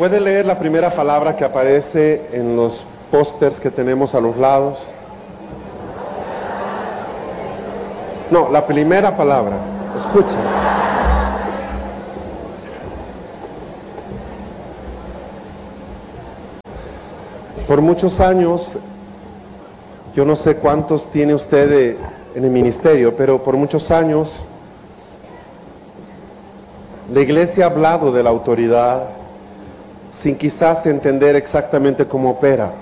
¿Puede leer la primera palabra que aparece en los pósters que tenemos a los lados? No, la primera palabra. Escuchen. Por muchos años, yo no sé cuántos tiene usted en el ministerio, pero por muchos años la iglesia ha hablado de la autoridad sin quizás entender exactamente cómo opera.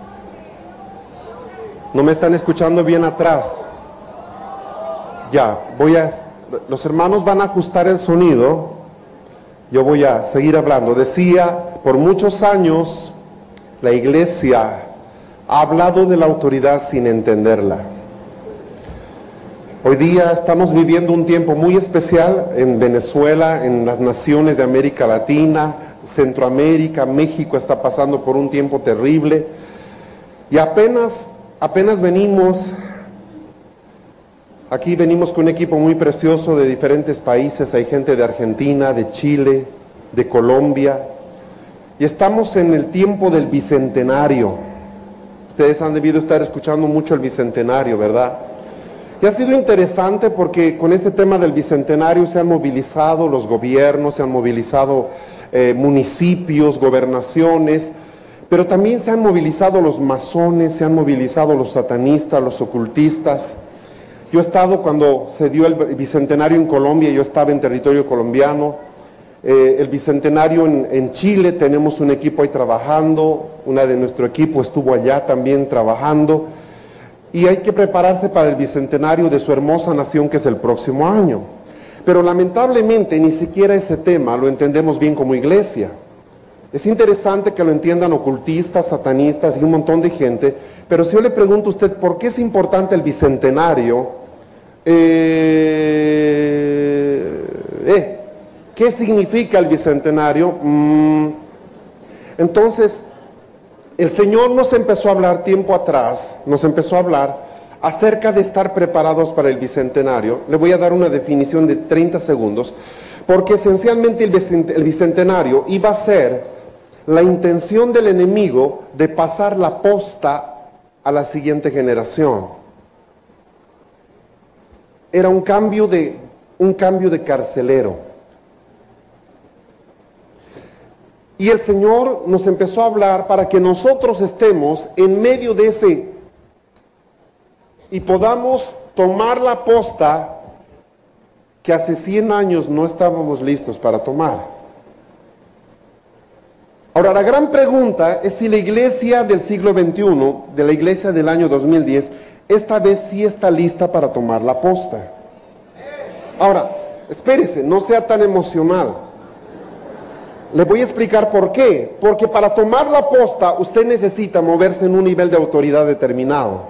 ¿No me están escuchando bien atrás? Ya, los hermanos van a ajustar el sonido, yo voy a seguir hablando. Decía, por muchos años la iglesia ha hablado de la autoridad sin entenderla. Hoy día estamos viviendo un tiempo muy especial en Venezuela, en las naciones de América Latina, Centroamérica, México está pasando por un tiempo terrible. Y apenas venimos, aquí venimos con un equipo muy precioso de diferentes países, hay gente de Argentina, de Chile, de Colombia, y estamos en el tiempo del Bicentenario. Ustedes han debido estar escuchando mucho el Bicentenario, ¿verdad? Y ha sido interesante porque con este tema del Bicentenario se han movilizado los gobiernos, se han movilizado municipios, gobernaciones, pero también se han movilizado los masones, se han movilizado los satanistas, los ocultistas. Yo he estado, cuando se dio el Bicentenario en Colombia, yo estaba en territorio colombiano. El Bicentenario en Chile, tenemos un equipo ahí trabajando, una de nuestro equipo estuvo allá también trabajando. Y hay que prepararse para el Bicentenario de su hermosa nación, que es el próximo año. Pero lamentablemente ni siquiera ese tema lo entendemos bien como iglesia. Es interesante que lo entiendan ocultistas, satanistas y un montón de gente, pero si yo le pregunto a usted por qué es importante el Bicentenario, ¿qué significa el Bicentenario? Entonces, el Señor nos empezó a hablar tiempo atrás, nos empezó a hablar acerca de estar preparados para el Bicentenario. Le voy a dar una definición de 30 segundos, porque esencialmente el Bicentenario iba a ser la intención del enemigo de pasar la posta a la siguiente generación. Era un cambio de carcelero. Y el Señor nos empezó a hablar para que nosotros estemos en medio de ese y podamos tomar la posta que hace 100 años no estábamos listos para tomar. Ahora, la gran pregunta es si la iglesia del siglo XXI, de la iglesia del año 2010, esta vez sí está lista para tomar la posta. Ahora, espérese, no sea tan emocional. Le voy a explicar por qué. Porque para tomar la posta usted necesita moverse en un nivel de autoridad determinado.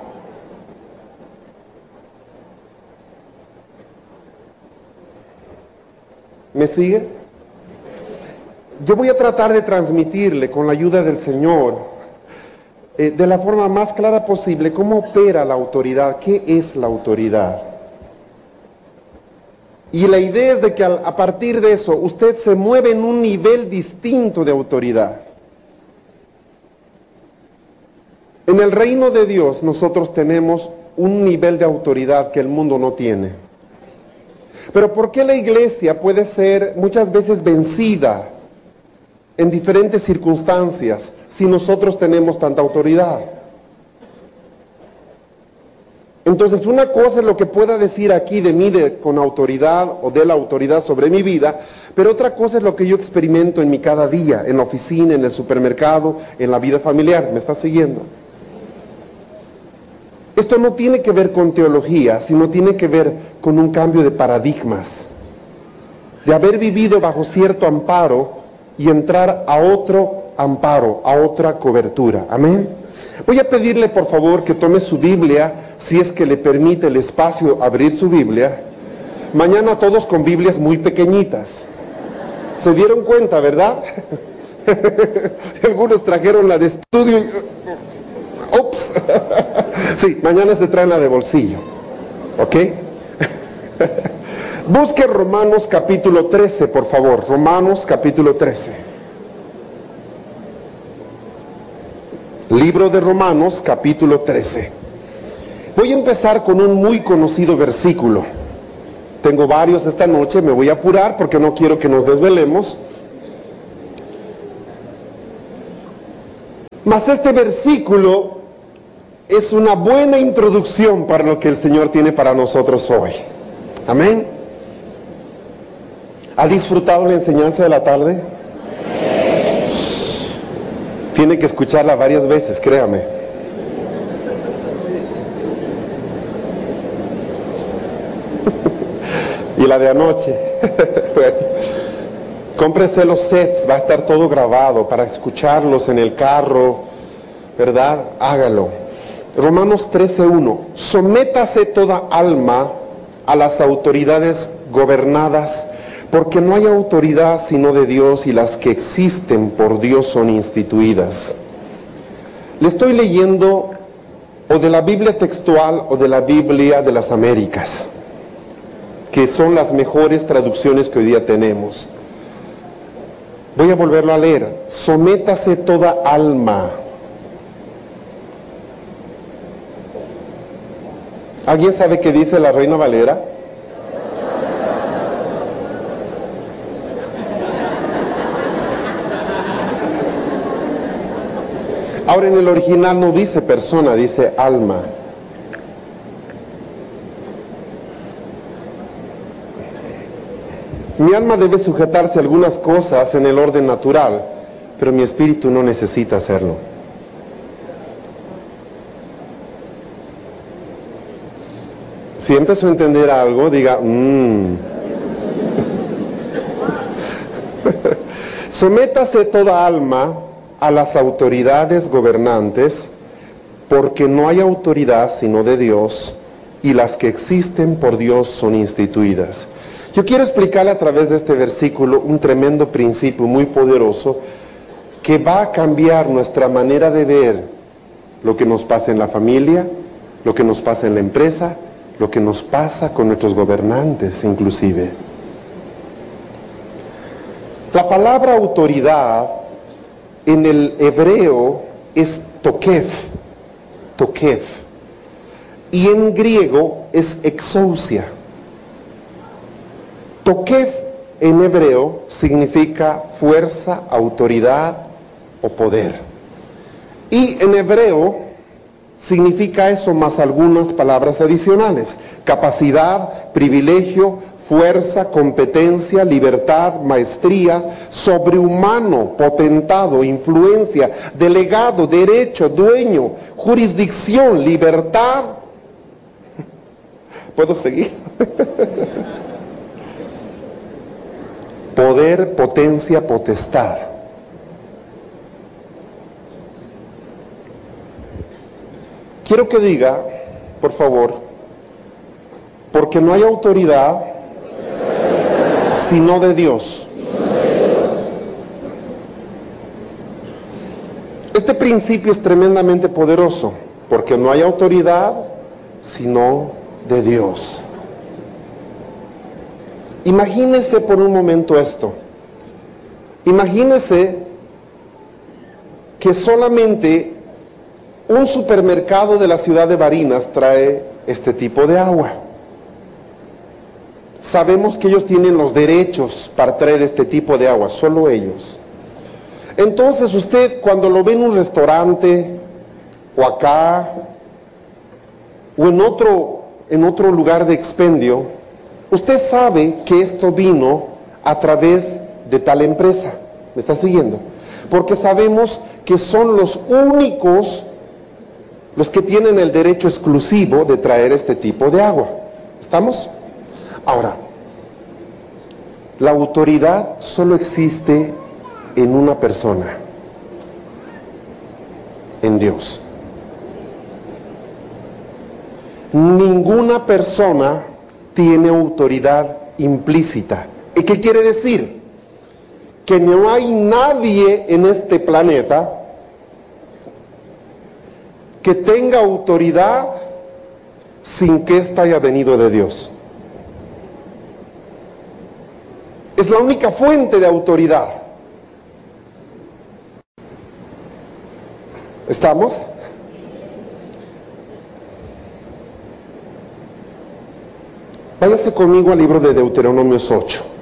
¿Me sigue? Yo voy a tratar de transmitirle con la ayuda del Señor de la forma más clara posible cómo opera la autoridad, qué es la autoridad. Y la idea es de que a partir de eso usted se mueve en un nivel distinto de autoridad. En el reino de Dios nosotros tenemos un nivel de autoridad que el mundo no tiene. Pero ¿por qué la iglesia puede ser muchas veces vencida en diferentes circunstancias si nosotros tenemos tanta autoridad? Entonces, una cosa es lo que pueda decir aquí de mí con autoridad o de la autoridad sobre mi vida, pero otra cosa es lo que yo experimento en mi cada día, en la oficina, en el supermercado, en la vida familiar. ¿Me está siguiendo? Esto no tiene que ver con teología, sino tiene que ver con un cambio de paradigmas, de haber vivido bajo cierto amparo y entrar a otro amparo, a otra cobertura. Amén. Voy a pedirle por favor que tome su Biblia, si es que le permite el espacio abrir su Biblia. Mañana todos con Biblias muy pequeñitas. ¿Se dieron cuenta, verdad? Algunos trajeron la de estudio y... ¡Ups! Sí, mañana se traen la de bolsillo. ¿Ok? Busque Romanos capítulo 13, por favor. Romanos capítulo 13. Libro de Romanos, capítulo 13. Voy a empezar con un muy conocido versículo. Tengo varios esta noche, me voy a apurar porque no quiero que nos desvelemos. Mas este versículo es una buena introducción para lo que el Señor tiene para nosotros hoy. Amén. ¿Ha disfrutado la enseñanza de la tarde? Tiene que escucharla varias veces, créame. Y la de anoche. Bueno, cómprese los sets, va a estar todo grabado para escucharlos en el carro, ¿verdad? Hágalo. Romanos 13:1. Sométase toda alma a las autoridades gobernadas, porque no hay autoridad sino de Dios, y las que existen por Dios son instituidas. Le estoy leyendo o de la Biblia textual o de la Biblia de las Américas, que son las mejores traducciones que hoy día tenemos. Voy a volverlo a leer. Sométase toda alma. ¿Alguien sabe qué dice la Reina Valera? Ahora en el original no dice persona, dice alma. Mi alma debe sujetarse a algunas cosas en el orden natural, pero mi espíritu no necesita hacerlo. Si empezó a entender algo, diga, Sométase toda alma a las autoridades gobernantes, porque no hay autoridad sino de Dios, y las que existen por Dios son instituidas. Yo quiero explicarle a través de este versículo un tremendo principio muy poderoso que va a cambiar nuestra manera de ver lo que nos pasa en la familia, lo que nos pasa en la empresa, lo que nos pasa con nuestros gobernantes inclusive. La palabra autoridad en el hebreo es tokef, y en griego es exousia. Tokef en hebreo significa fuerza, autoridad o poder. Y en hebreo significa eso más algunas palabras adicionales: capacidad, privilegio, fuerza, competencia, libertad, maestría, sobrehumano, potentado, influencia, delegado, derecho, dueño, jurisdicción, libertad. ¿Puedo seguir? Poder, potencia, potestad. Quiero que diga, por favor, porque no hay autoridad sino de Dios. Este principio es tremendamente poderoso, porque no hay autoridad sino de Dios. Imagínese por un momento esto. Imagínese que solamente un supermercado de la ciudad de Barinas trae este tipo de agua. Sabemos que ellos tienen los derechos para traer este tipo de agua, solo ellos. Entonces usted, cuando lo ve en un restaurante, o acá, o en otro lugar de expendio, usted sabe que esto vino a través de tal empresa. ¿Me está siguiendo? Porque sabemos que son los únicos los que tienen el derecho exclusivo de traer este tipo de agua. ¿Estamos? Ahora, la autoridad solo existe en una persona, en Dios. Ninguna persona tiene autoridad implícita. ¿Y qué quiere decir? Que no hay nadie en este planeta que tenga autoridad sin que ésta haya venido de Dios. Es la única fuente de autoridad. ¿Estamos? Váyase conmigo al libro de Deuteronomios 8.